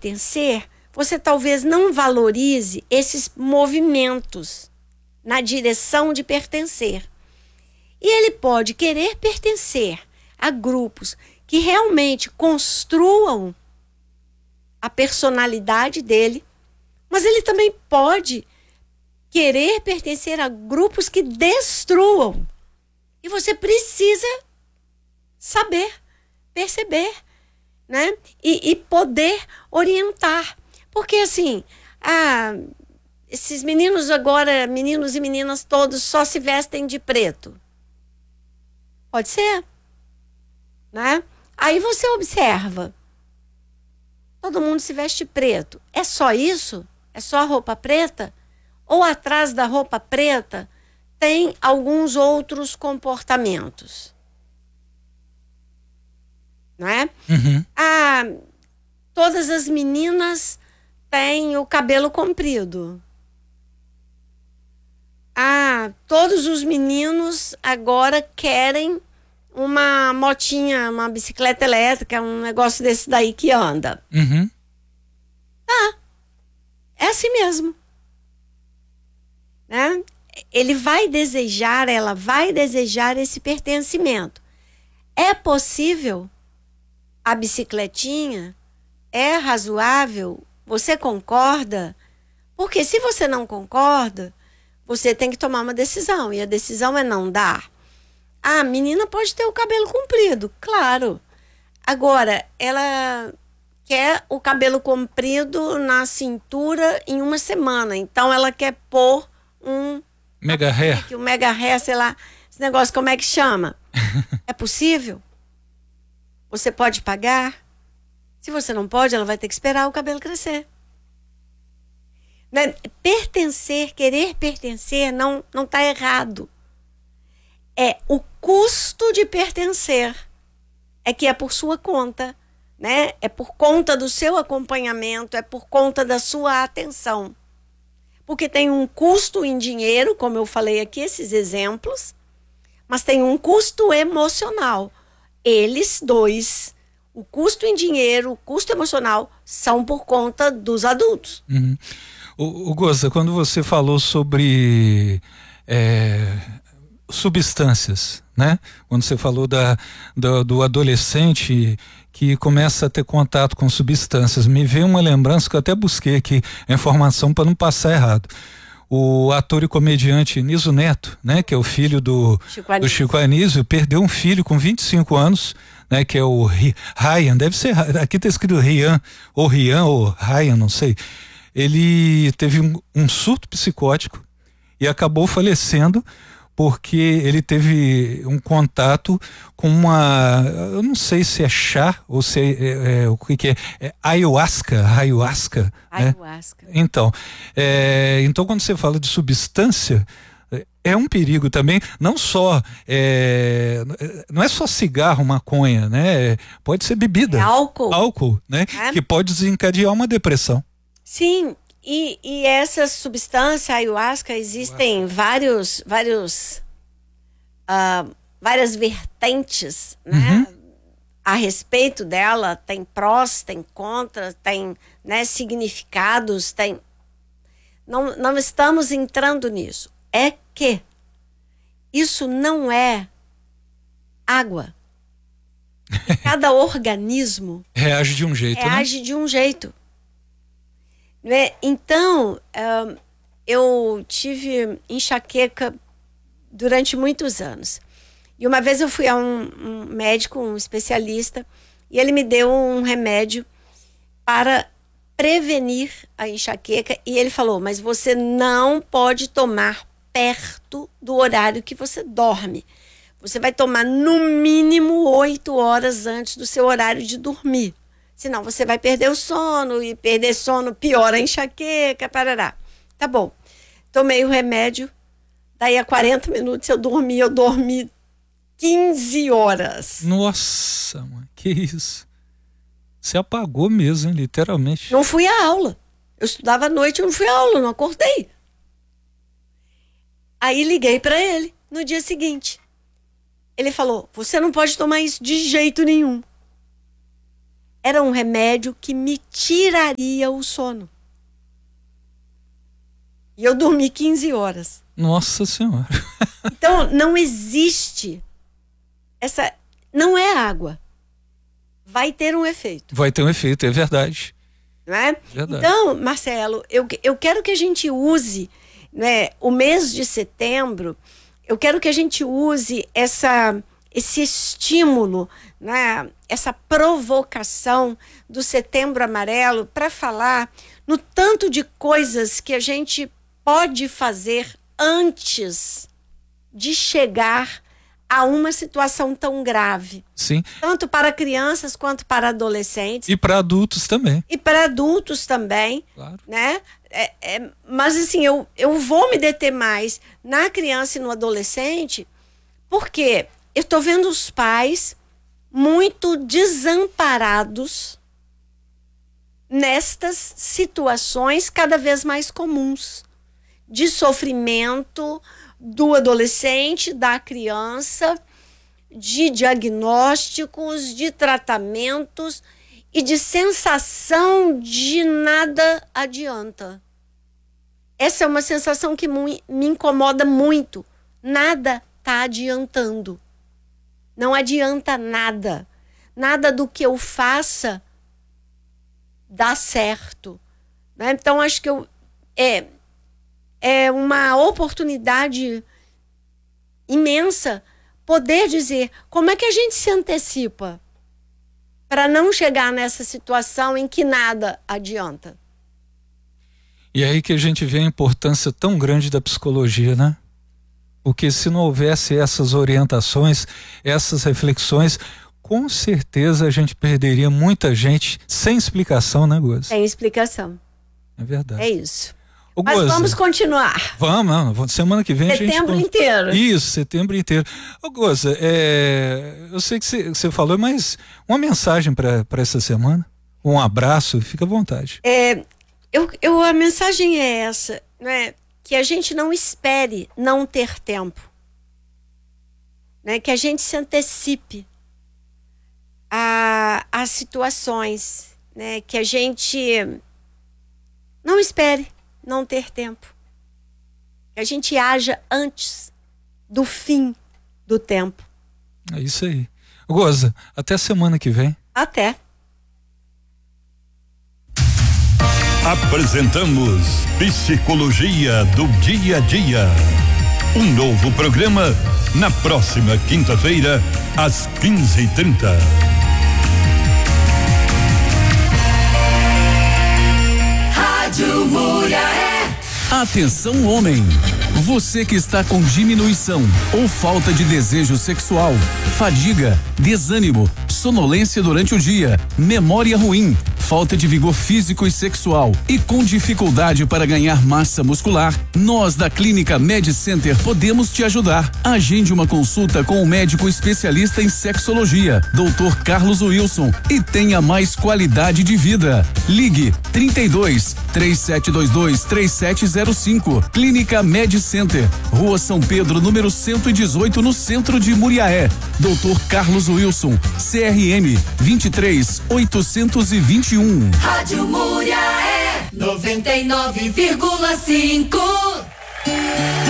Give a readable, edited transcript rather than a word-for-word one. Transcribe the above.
pertencer, você talvez não valorize esses movimentos na direção de pertencer. E ele pode querer pertencer a grupos que realmente construam a personalidade dele, mas ele também pode querer pertencer a grupos que destruam. E você precisa saber, perceber, né? E poder orientar. Porque assim, esses meninos agora, meninos e meninas todos só se vestem de preto. Pode ser, né? Aí você observa. Todo mundo se veste preto. É só isso? É só a roupa preta? Ou atrás da roupa preta tem alguns outros comportamentos? Não é? Uhum. Todas as meninas têm o cabelo comprido. Todos os meninos agora querem uma motinha, uma bicicleta elétrica, um negócio desse daí que anda. Uhum. É assim mesmo. Né? Ela vai desejar esse pertencimento. É possível? A bicicletinha é razoável? Você concorda? Porque se você não concorda, você tem que tomar uma decisão. E a decisão é não dar. A menina pode ter o cabelo comprido, claro. Agora, ela quer o cabelo comprido na cintura em uma semana. Então, ela quer pôr um mega hair. Um mega hair, sei lá, esse negócio, como é que chama? É possível? Você pode pagar? Se você não pode, ela vai ter que esperar o cabelo crescer. Né? Pertencer, querer pertencer, não está errado. É o custo de pertencer. É que é por sua conta, né? É por conta do seu acompanhamento, é por conta da sua atenção. Porque tem um custo em dinheiro, como eu falei aqui, esses exemplos, mas tem um custo emocional. Eles dois, o custo em dinheiro, o custo emocional, são por conta dos adultos. Uhum. O Goza, quando você falou sobre substâncias, né? Quando você falou do adolescente que começa a ter contato com substâncias, me veio uma lembrança que eu até busquei aqui a informação para não passar errado. O ator e comediante Niso Neto, né, que é o filho do Chico Anísio, perdeu um filho com 25 anos, né, que é o Ryan, deve ser, aqui tá escrito Rian ou Ryan, não sei. Ele teve um surto psicótico e acabou falecendo porque ele teve um contato com eu não sei se é chá ou se o que é ayahuasca, né? Então quando você fala de substância, é um perigo também, não só não é só cigarro, maconha, né? Pode ser bebida, álcool, né? Que pode desencadear uma depressão. Sim. E essa substância, a ayahuasca, existem várias vertentes, né? A respeito dela, tem prós, tem contras, tem, né, significados, tem... Não estamos entrando nisso. É que isso não é água. Cada organismo reage de um jeito, reage de um jeito. Então, eu tive enxaqueca durante muitos anos. E uma vez eu fui a um médico, um especialista, e ele me deu um remédio para prevenir a enxaqueca. E ele falou, mas você não pode tomar perto do horário que você dorme. Você vai tomar no mínimo 8 horas antes do seu horário de dormir. Senão você vai perder o sono, e perder sono piora a enxaqueca, parará. Tá bom. Tomei o remédio, daí a 40 minutos eu dormi 15 horas. Nossa, mãe, que isso? Você apagou mesmo, hein, literalmente. Não fui à aula. Eu estudava à noite, eu não fui à aula, não acordei. Aí liguei para ele no dia seguinte. Ele falou, você não pode tomar isso de jeito nenhum. era um remédio que me tiraria o sono. E eu dormi 15 horas. Nossa Senhora. Então, não existe essa... Não é água. Vai ter um efeito. Vai ter um efeito, é verdade. Não é? Verdade. Então, Marcelo, eu quero que a gente use, né, o mês de setembro, eu quero que a gente use esse estímulo, né, essa provocação do Setembro Amarelo para falar no tanto de coisas que a gente pode fazer antes de chegar a uma situação tão grave. Sim. Tanto para crianças quanto para adolescentes. E para adultos também. E para adultos também. Claro. Né? Mas assim, eu vou me deter mais na criança e no adolescente, porque eu estou vendo os pais muito desamparados nestas situações cada vez mais comuns de sofrimento do adolescente, da criança, de diagnósticos, de tratamentos e de sensação de nada adianta. Essa é uma sensação que me incomoda muito. Nada está adiantando. Não adianta nada. Nada do que eu faça dá certo. Né? Então, acho que é uma oportunidade imensa poder dizer como é que a gente se antecipa para não chegar nessa situação em que nada adianta. E aí que a gente vê a importância tão grande da psicologia, né? Porque se não houvesse essas orientações, essas reflexões, com certeza a gente perderia muita gente sem explicação, né, Goza? Sem explicação. É verdade. É isso. Ô, mas Goza, vamos continuar. Vamos, semana que vem setembro a gente... inteiro. Isso, setembro inteiro. Ô, Goza, eu sei que você falou, mas uma mensagem para essa semana? Um abraço, fica à vontade. A mensagem é essa, né? Que a gente não espere não ter tempo. Né? Que a gente se antecipe a situações. Né? Que a gente não espere não ter tempo. Que a gente haja antes do fim do tempo. É isso aí. Goza, até semana que vem. Até. Apresentamos Psicologia do Dia a Dia. Um novo programa na próxima quinta-feira, às 15h30. Rádio Muriaé. Atenção, homem! Você que está com diminuição ou falta de desejo sexual, fadiga, desânimo, sonolência durante o dia, memória ruim, falta de vigor físico e sexual e com dificuldade para ganhar massa muscular, nós da Clínica Med Center podemos te ajudar. Agende uma consulta com o médico especialista em sexologia, Dr. Carlos Wilson, e tenha mais qualidade de vida. Ligue 32-3722-3705. Clínica Med Center, Rua São Pedro, número 118, no centro de Muriaé. Dr. Carlos Wilson, CRM 23821. Rádio Muriaé 99,5.